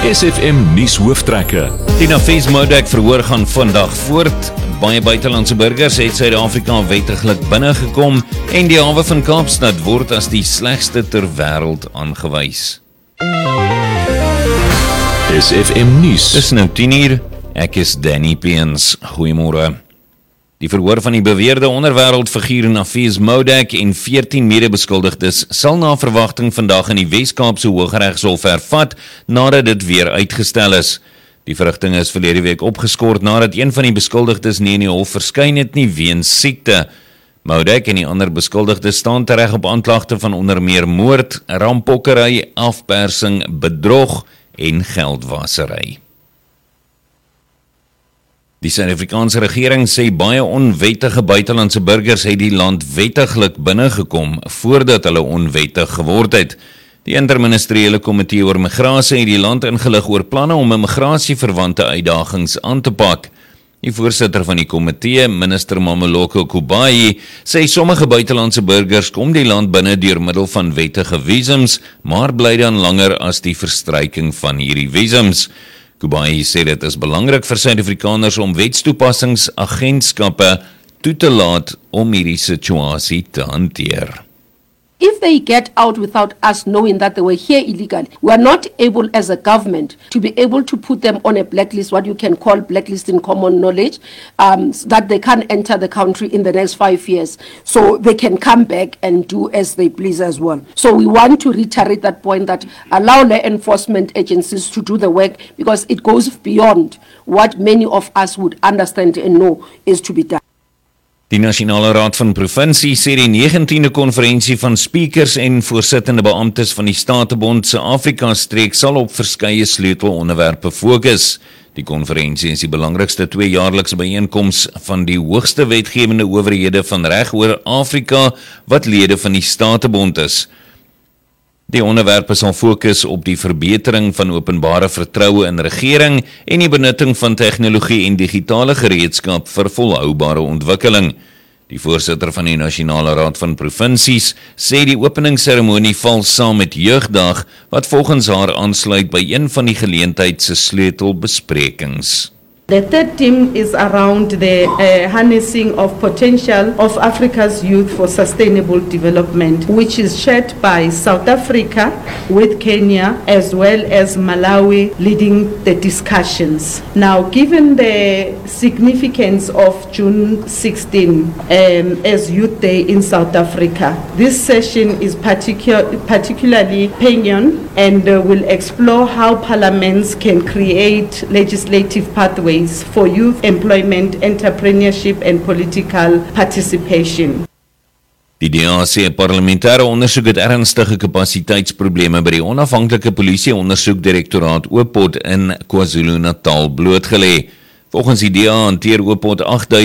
SFM nuus hooftrekke. Die Nafees Modek verhoor gaan vandag voort. Baie buitelandse burgers het Suid-Afrika wettiglik binnegekom en die hawe van Kaapstad word as die slegste ter wêreld aangewys. SFM nuus. Dis nou 10:00. Ek is Danny Peens. Goeiemôre. Die verhoor van die beweerde onderwêreldfiguur Nafees Modek en 14 mede-beskuldigdes sal na verwagting vandag in die Wes-Kaapse Hooggeregshof hervat nadat dit weer uitgestel is. Die verrigting is verlede week opgeskort nadat een van die beskuldigdes nie in die hof verskyn het nie weens siekte. Modek en die ander beskuldigdes staan tereg op aanklagte van onder meer moord, rampokkery, afpersing, bedrog en geldwasery. Die Suid-Afrikaanse regering sê baie onwettige buitelandse burgers het die land wettiglik binnegekom voordat hulle onwettig geword het. Die interministeriële komitee oor migrasie het die land ingelig oor planne om immigratieverwante uitdagings aan te pak. Die voorsitter van die komitee, minister Mameloko Kubayi, sê sommige buitelandse burgers kom die land binne deur middel van wettige visums, maar bly dan langer as die verstryking van hierdie visums. Kubayi sê dit is belangrik vir Suid-Afrikaners om wetstoepassingsagentskappe toe te laat om hierdie situasie te hanteer. If they get out without us knowing that they were here illegally, we are not able as a government to be able to put them on a blacklist, what you can call blacklist in common knowledge, that they can't enter the country in the next 5 years. So they can come back and do as they please as well. So we want to reiterate that point that allow law enforcement agencies to do the work because it goes beyond what many of us would understand and know is to be done. Die Nasionale Raad van Provinsie sê die 19de konferensie van speakers en voorsittende beamptes van die Statebond se Afrika-streek sal op verskeie sleutelonderwerpe fokus. Die konferensie is die belangrikste tweejaarlikse byeenkoms van die hoogste wetgewende owerhede van reg oor Afrika wat lede van die Statebond is. Die onderwerpe sal fokus op die verbetering van openbare vertroue in regering en die benutting van tegnologie en digitale gereedskap vir volhoubare ontwikkeling. Die voorsitter van die Nasionale Raad van Provinsies sê die openingsseremonie val saam met Jeugdag wat volgens haar aansluit by een van die geleentheid se sleutelbesprekings. The third theme is around the harnessing of potential of Africa's youth for sustainable development, which is shared by South Africa with Kenya as well as Malawi leading the discussions. Now, given the significance of June 16 as Youth Day in South Africa, this session is particularly poignant and will explore how parliaments can create legislative pathways for youth employment, entrepreneurship and political participation. Die DA sê 'n parlementêre ondersoek het ernstige kapasiteitsprobleme by die onafhanklike polisie-ondersoekdirektoraat Oopot in KwaZulu-Natal blootgelê. Volgens die DA hanteer Oopot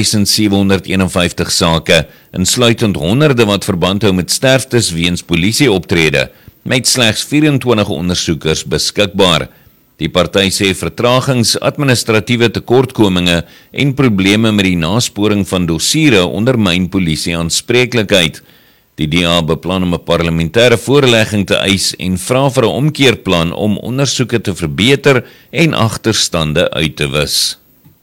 8751 sake, insluitend honderde wat verband hou met sterftes weens polisieoptrede, met slegs 24 ondersoekers beskikbaar. Die party sê vertragings, administratiewe tekortkominge en probleme met die nasporing van dossiere ondermyn polisie-aanspreeklikheid. Die DA beplan om 'n parlementêre voorlegging te eis en vra vir 'n omkeerplan om ondersoeke te verbeter en agterstande uit te wis.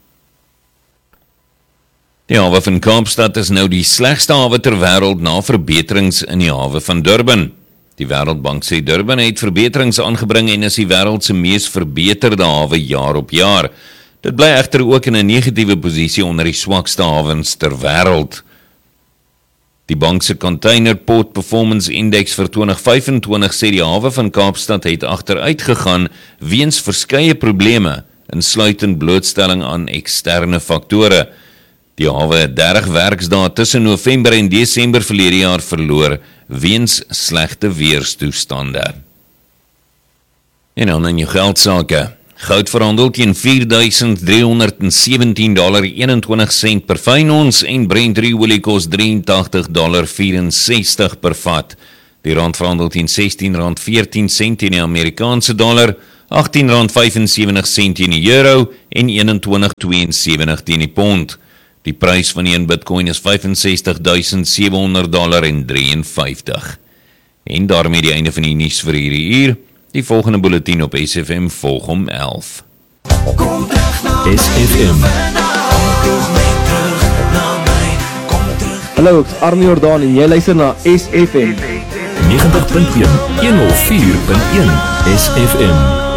Die hawe van Kaapstad is nou die slegste hawe ter wêreld na verbeterings in die hawe van Durban. Die Wêreldbank sê Durban het verbeterings aangebring en is die wêreld se mees verbeterde hawe jaar op jaar. Dit bly egter ook in 'n negatiewe posisie onder die swakste hawens ter wêreld. Die bank se Container Port Performance Index vir 2025 sê die hawe van Kaapstad het agteruit gegaan weens verskeie probleme, insluitend blootstelling aan eksterne faktore. Die hawe het 30 werksdae tussen November en Desember verlede jaar verloor weens slegte weerstoestande. En dan in jou geldsake. Goud verhandel teen $4,317.21 per fyn ons en Brent olie kos $83.64 per vat. Die rand verhandel teen R16.14 in die Amerikaanse dollar, R18.75 in die euro en $21.72 in die pond. Die prys van die een bitcoin is $65.700.53. En daarmee die einde van die nuus vir hierdie uur. Die volgende bulletin op SFM volg om 11. SFM. Hallo, ek is Arnie Jordaan en jy luister na SFM 90.1 104.1 SFM.